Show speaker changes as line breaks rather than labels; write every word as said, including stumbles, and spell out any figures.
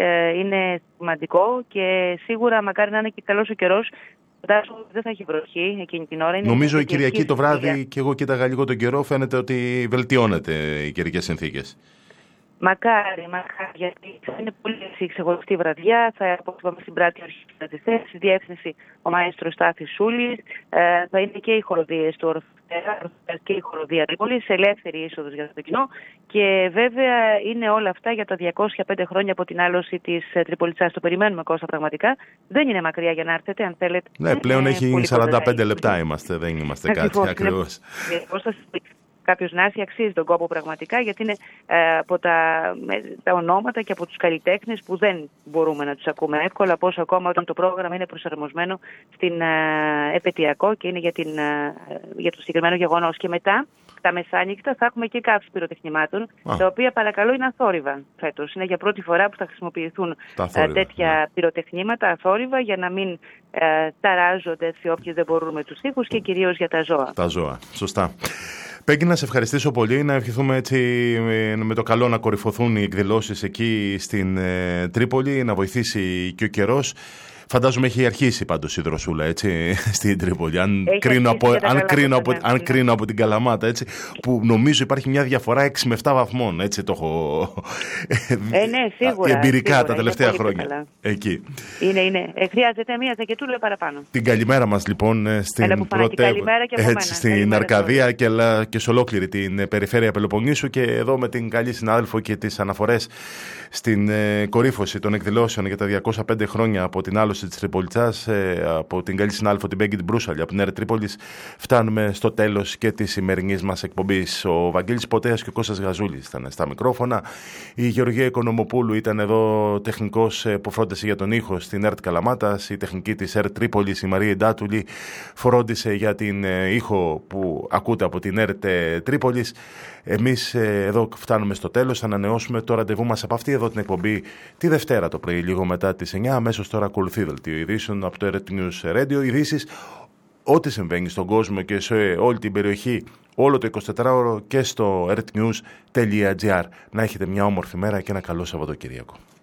είναι σημαντικό και σίγουρα μακάρι να είναι και καλός ο καιρός. Φαντάζομαι δεν θα έχει βροχή εκείνη την ώρα. Είναι
Νομίζω η Κυριακή το βράδυ, και εγώ κοίταγα λίγο τον καιρό, φαίνεται ότι βελτιώνεται οι καιρικές συνθήκες.
Μακάρι, μακάρι, γιατί θα είναι πολύ ξεχωριστή βραδιά. Θα αποκτήσουμε στην πράτη αρχή στη διεύθυνση ο μαέστρος Στάθης Σούλης. Ε, θα είναι και οι χοροδίες του Ορφέα και η χοροδία Τρίπολης, ελεύθερη είσοδος για το κοινό. Και βέβαια είναι όλα αυτά για τα διακόσια πέντε χρόνια από την άλωση της Τριπολιτσάς. Το περιμένουμε, Κώστα, πραγματικά. Δεν είναι μακριά για να έρθετε, αν θέλετε.
Ναι, πλέον έχει σαράντα πέντε λεπτά είμαστε, δεν είμαστε κάτι ακριβώς.
Κάποιος να έρθει, αξίζει τον κόπο πραγματικά, γιατί είναι ε, από τα, με, τα ονόματα και από τους καλλιτέχνες που δεν μπορούμε να τους ακούμε εύκολα, πόσο ακόμα όταν το πρόγραμμα είναι προσαρμοσμένο στην ε, επαιτειακό και είναι για, την, ε, για το συγκεκριμένο γεγονός. Και μετά, τα μεσάνυχτα, θα έχουμε και κάψεις πυροτεχνημάτων, Α. τα οποία παρακαλώ είναι αθόρυβα φέτος. Είναι για πρώτη φορά που θα χρησιμοποιηθούν ε, τέτοια ναι. πυροτεχνήματα αθόρυβα, για να μην ε, ταράζονται σε όποιοι δεν μπορούν με τους ήχους και κυρίως για τα ζώα.
Τα ζώα, σωστά. Πέγγι, να σε ευχαριστήσω πολύ, να ευχηθούμε έτσι με το καλό να κορυφωθούν οι εκδηλώσεις εκεί στην ε, Τρίπολη, να βοηθήσει και ο καιρός. Φαντάζομαι έχει αρχίσει πάντως η δροσούλα, έτσι, στην Τρίπολη. Αν, κρίνω από, αν, κρίνω από, αν κρίνω από την Καλαμάτα, έτσι, που νομίζω υπάρχει μια διαφορά έξι με επτά βαθμών, έτσι το έχω
ε, ναι, σίγουρα,
εμπειρικά
σίγουρα,
τα τελευταία χρόνια. Εκεί.
Είναι, είναι. Ε, χρειάζεται μια ζακετούλα παραπάνω.
Την καλημέρα μας λοιπόν στην, πρωτε... έτσι, στην Αρκαδία και, και σε ολόκληρη την περιφέρεια Πελοποννήσου, και εδώ με την καλή συνάδελφο και τις αναφορές στην ε, κορύφωση των εκδηλώσεων για τα διακόσια πέντε χρόνια από την άλωση της Τριπολιτσάς, ε, από την καλή συνάδελφο την Πέγγι την Μπρούσαλη από την ΕΡΤ Τρίπολης, φτάνουμε στο τέλος και της σημερινής μας εκπομπής. Ο Βαγγέλης Ποτέας και ο Κώστας Γαζούλης ήταν στα μικρόφωνα. Η Γεωργία Οικονομοπούλου ήταν εδώ τεχνικός που φρόντισε για τον ήχο στην ΕΡΤ Καλαμάτας. Η τεχνική της ΕΡΤ Τρίπολης, η Μαρία Ιντάτουλη, φρόντισε για την ήχο που ακούτε από την ΕΡΤ Τρίπολης. Εμείς εδώ φτάνουμε στο τέλος. Θα ανανεώσουμε το ραντεβού μας από αυτή εδώ την εκπομπή τη Δευτέρα το πρωί, λίγο μετά τις εννιά. Αμέσως τώρα ακολουθεί δελτίο ειδήσεων από το ΕΡΤ News Radio. Ειδήσεις, ό,τι συμβαίνει στον κόσμο και σε όλη την περιοχή, όλο το εικοσιτετράωρο και στο ερτnews τελεία gr. Να έχετε μια όμορφη μέρα και ένα καλό Σαββατοκύριακο.